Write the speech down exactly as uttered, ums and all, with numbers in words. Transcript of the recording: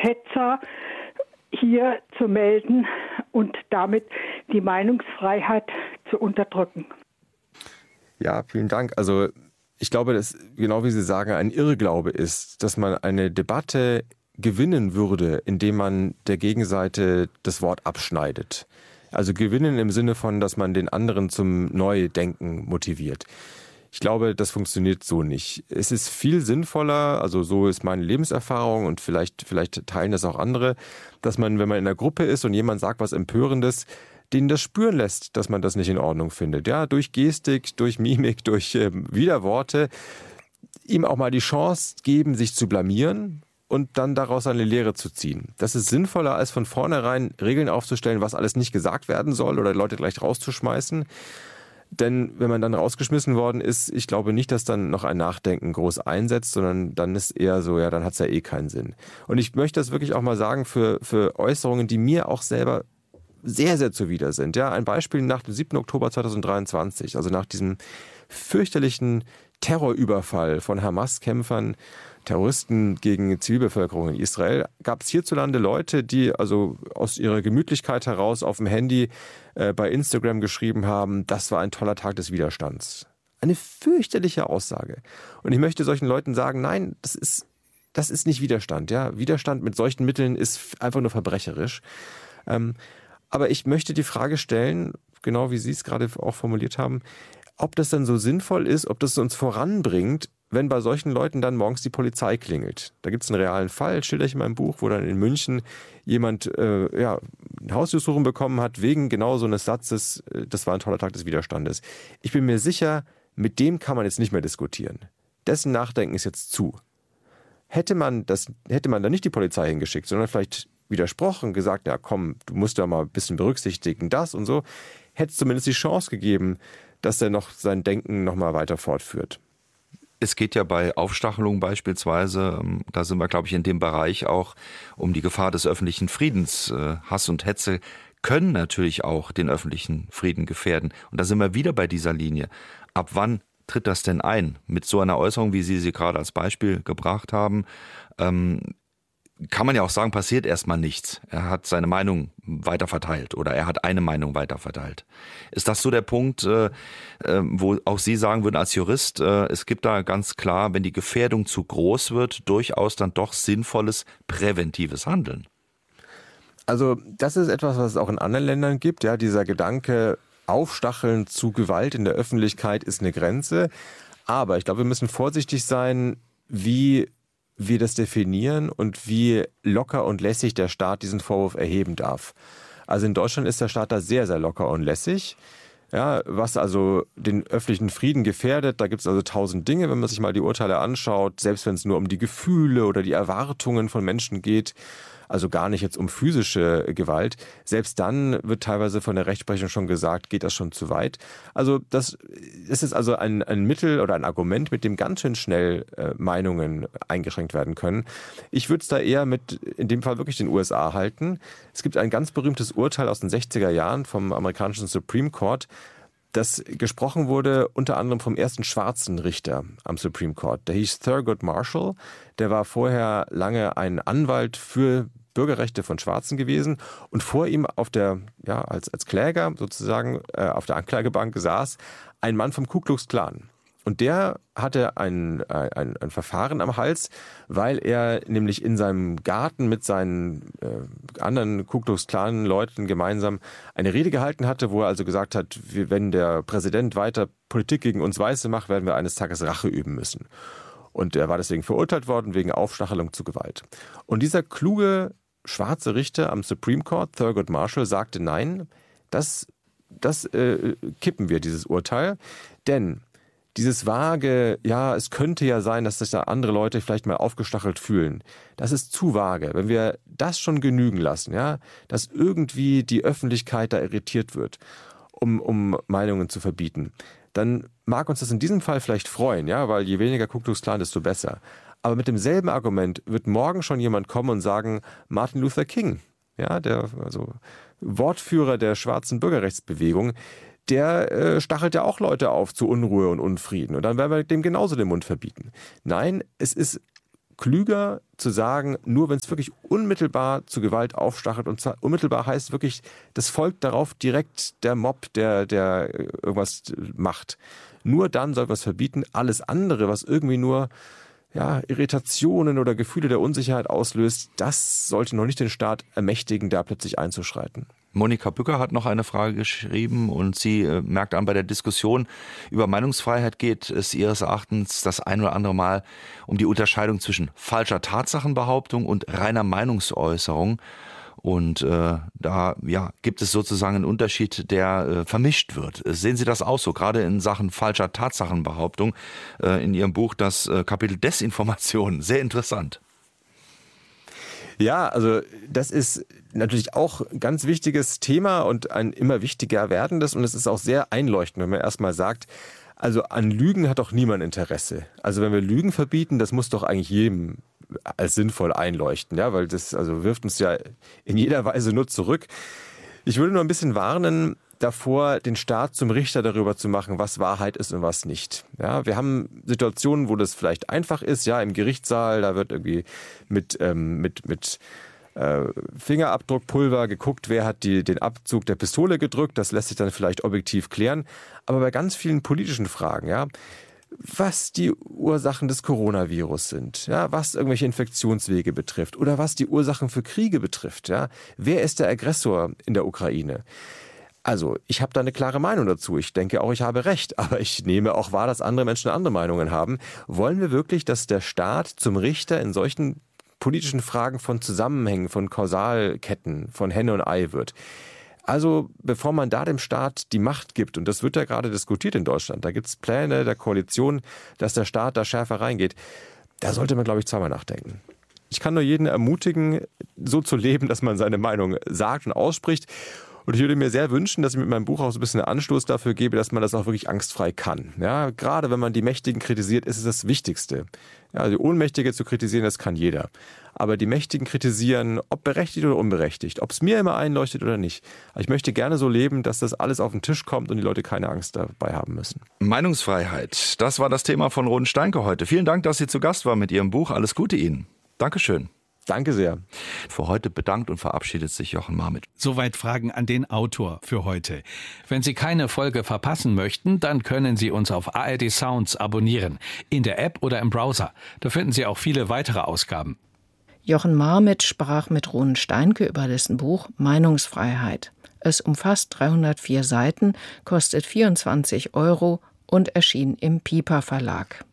Hetzer hier zu melden und damit die Meinungsfreiheit zu unterdrücken. Ja, vielen Dank. Also ich glaube, dass, genau wie Sie sagen, ein Irrglaube ist, dass man eine Debatte gewinnen würde, indem man der Gegenseite das Wort abschneidet. Also gewinnen im Sinne von, dass man den anderen zum Neudenken motiviert. Ich glaube, das funktioniert so nicht. Es ist viel sinnvoller, also so ist meine Lebenserfahrung und vielleicht, vielleicht teilen das auch andere, dass man, wenn man in einer Gruppe ist und jemand sagt was Empörendes, denen das spüren lässt, dass man das nicht in Ordnung findet. Ja, durch Gestik, durch Mimik, durch äh, Widerworte, ihm auch mal die Chance geben, sich zu blamieren und dann daraus eine Lehre zu ziehen. Das ist sinnvoller, als von vornherein Regeln aufzustellen, was alles nicht gesagt werden soll oder Leute gleich rauszuschmeißen. Denn wenn man dann rausgeschmissen worden ist, ich glaube nicht, dass dann noch ein Nachdenken groß einsetzt, sondern dann ist eher so, ja, dann hat es ja eh keinen Sinn. Und ich möchte das wirklich auch mal sagen für, für Äußerungen, die mir auch selber sehr, sehr zuwider sind. Ja, ein Beispiel nach dem siebten Oktober zweitausenddreiundzwanzig, also nach diesem fürchterlichen Terrorüberfall von Hamas-Kämpfern, Terroristen gegen Zivilbevölkerung in Israel, gab es hierzulande Leute, die also aus ihrer Gemütlichkeit heraus auf dem Handy äh, bei Instagram geschrieben haben, das war ein toller Tag des Widerstands. Eine fürchterliche Aussage. Und ich möchte solchen Leuten sagen, nein, das ist, das ist nicht Widerstand. Ja? Widerstand mit solchen Mitteln ist einfach nur verbrecherisch. Ähm, aber ich möchte die Frage stellen, genau wie Sie es gerade auch formuliert haben, ob das dann so sinnvoll ist, ob das uns voranbringt, wenn bei solchen Leuten dann morgens die Polizei klingelt. Da gibt es einen realen Fall, schilder ich in meinem Buch, wo dann in München jemand äh, ja, eine Hausdurchsuchung bekommen hat, wegen genau so eines Satzes, äh, das war ein toller Tag des Widerstandes. Ich bin mir sicher, mit dem kann man jetzt nicht mehr diskutieren. Dessen Nachdenken ist jetzt zu. Hätte man das, hätte man da nicht die Polizei hingeschickt, sondern vielleicht widersprochen, gesagt, ja komm, du musst da mal ein bisschen berücksichtigen, das und so, hätte es zumindest die Chance gegeben, dass er noch sein Denken noch mal weiter fortführt. Es geht ja bei Aufstachelung beispielsweise, da sind wir, glaube ich, in dem Bereich auch um die Gefahr des öffentlichen Friedens. Hass und Hetze können natürlich auch den öffentlichen Frieden gefährden. Und da sind wir wieder bei dieser Linie. Ab wann tritt das denn ein? Mit so einer Äußerung, wie Sie sie gerade als Beispiel gebracht haben, ähm, kann man ja auch sagen, passiert erstmal nichts. Er hat seine Meinung weiterverteilt oder er hat eine Meinung weiterverteilt. Ist das so der Punkt, äh, wo auch Sie sagen würden als Jurist, äh, es gibt da ganz klar, wenn die Gefährdung zu groß wird, durchaus dann doch sinnvolles präventives Handeln? Also das ist etwas, was es auch in anderen Ländern gibt. Ja, dieser Gedanke, Aufstacheln zu Gewalt in der Öffentlichkeit ist eine Grenze. Aber ich glaube, wir müssen vorsichtig sein, wie wir das definieren und wie locker und lässig der Staat diesen Vorwurf erheben darf. Also in Deutschland ist der Staat da sehr, sehr locker und lässig. Ja, was also den öffentlichen Frieden gefährdet, da gibt es also tausend Dinge, wenn man sich mal die Urteile anschaut, selbst wenn es nur um die Gefühle oder die Erwartungen von Menschen geht, also gar nicht jetzt um physische Gewalt. Selbst dann wird teilweise von der Rechtsprechung schon gesagt, geht das schon zu weit. Also das, das ist also ein, ein Mittel oder ein Argument, mit dem ganz schön schnell äh, Meinungen eingeschränkt werden können. Ich würde es da eher mit, in dem Fall wirklich den U S A halten. Es gibt ein ganz berühmtes Urteil aus den sechziger Jahren vom amerikanischen Supreme Court, das gesprochen wurde unter anderem vom ersten schwarzen Richter am Supreme Court. Der hieß Thurgood Marshall. Der war vorher lange ein Anwalt für Bürgerrechte von Schwarzen gewesen und vor ihm auf der, ja, als, als Kläger sozusagen äh, auf der Anklagebank saß ein Mann vom Ku Klux Klan. Und der hatte ein, ein, ein Verfahren am Hals, weil er nämlich in seinem Garten mit seinen äh, anderen Ku Klux Klan Leuten gemeinsam eine Rede gehalten hatte, wo er also gesagt hat, wenn der Präsident weiter Politik gegen uns Weiße macht, werden wir eines Tages Rache üben müssen. Und er war deswegen verurteilt worden wegen Aufstachelung zu Gewalt. Und dieser kluge schwarze Richter am Supreme Court, Thurgood Marshall, sagte, nein, das, das äh, kippen wir, dieses Urteil. Denn dieses vage, ja, es könnte ja sein, dass sich da andere Leute vielleicht mal aufgestachelt fühlen, das ist zu vage. Wenn wir das schon genügen lassen, ja, dass irgendwie die Öffentlichkeit da irritiert wird, um, um Meinungen zu verbieten, dann mag uns das in diesem Fall vielleicht freuen, ja, weil je weniger Ku Klux Klan, desto besser. Aber mit demselben Argument wird morgen schon jemand kommen und sagen, Martin Luther King, ja, der also Wortführer der schwarzen Bürgerrechtsbewegung, der äh, stachelt ja auch Leute auf zu Unruhe und Unfrieden. Und dann werden wir dem genauso den Mund verbieten. Nein, es ist klüger zu sagen, nur wenn es wirklich unmittelbar zu Gewalt aufstachelt, und unmittelbar heißt wirklich, das folgt darauf direkt der Mob, der, der irgendwas macht. Nur dann soll man es verbieten. Alles andere, was irgendwie nur ja, Irritationen oder Gefühle der Unsicherheit auslöst, das sollte noch nicht den Staat ermächtigen, da plötzlich einzuschreiten. Monika Bücker hat noch eine Frage geschrieben und sie äh, merkt an, bei der Diskussion über Meinungsfreiheit geht es ihres Erachtens das ein oder andere Mal um die Unterscheidung zwischen falscher Tatsachenbehauptung und reiner Meinungsäußerung. Und äh, da ja, gibt es sozusagen einen Unterschied, der äh, vermischt wird. Sehen Sie das auch so, gerade in Sachen falscher Tatsachenbehauptung äh, in Ihrem Buch, das äh, Kapitel Desinformation, sehr interessant. Ja, also das ist natürlich auch ein ganz wichtiges Thema und ein immer wichtiger werdendes. Und es ist auch sehr einleuchtend, wenn man erstmal sagt, also an Lügen hat doch niemand Interesse. Also wenn wir Lügen verbieten, das muss doch eigentlich jedem als sinnvoll einleuchten, ja, weil das also wirft uns ja in jeder Weise nur zurück. Ich würde nur ein bisschen warnen davor, den Staat zum Richter darüber zu machen, was Wahrheit ist und was nicht. Ja, wir haben Situationen, wo das vielleicht einfach ist, ja, im Gerichtssaal, da wird irgendwie mit, ähm, mit, mit äh, Fingerabdruckpulver geguckt, wer hat die, den Abzug der Pistole gedrückt, das lässt sich dann vielleicht objektiv klären. Aber bei ganz vielen politischen Fragen, ja, was die Ursachen des Coronavirus sind, ja, was irgendwelche Infektionswege betrifft oder was die Ursachen für Kriege betrifft, ja, wer ist der Aggressor in der Ukraine? Also, ich habe da eine klare Meinung dazu. Ich denke auch, ich habe recht. Aber ich nehme auch wahr, dass andere Menschen andere Meinungen haben. Wollen wir wirklich, dass der Staat zum Richter in solchen politischen Fragen von Zusammenhängen, von Kausalketten, von Henne und Ei wird? Also, bevor man da dem Staat die Macht gibt, und das wird ja gerade diskutiert in Deutschland, da gibt es Pläne der Koalition, dass der Staat da schärfer reingeht, da sollte man, glaube ich, zweimal nachdenken. Ich kann nur jeden ermutigen, so zu leben, dass man seine Meinung sagt und ausspricht. Und ich würde mir sehr wünschen, dass ich mit meinem Buch auch so ein bisschen einen Anstoß dafür gebe, dass man das auch wirklich angstfrei kann. Ja, gerade wenn man die Mächtigen kritisiert, ist es das Wichtigste. Ja, die Ohnmächtige zu kritisieren, das kann jeder. Aber die Mächtigen kritisieren, ob berechtigt oder unberechtigt, ob es mir immer einleuchtet oder nicht. Ich möchte gerne so leben, dass das alles auf den Tisch kommt und die Leute keine Angst dabei haben müssen. Meinungsfreiheit, das war das Thema von Roden Steinke heute. Vielen Dank, dass Sie zu Gast waren mit Ihrem Buch. Alles Gute Ihnen. Dankeschön. Danke sehr. Für heute bedankt und verabschiedet sich Jochen Marmit. Soweit Fragen an den Autor für heute. Wenn Sie keine Folge verpassen möchten, dann können Sie uns auf A R D Sounds abonnieren. In der App oder im Browser. Da finden Sie auch viele weitere Ausgaben. Jochen Marmit sprach mit Ronen Steinke über dessen Buch Meinungsfreiheit. Es umfasst dreihundertvier Seiten, kostet vierundzwanzig Euro und erschien im Piper Verlag.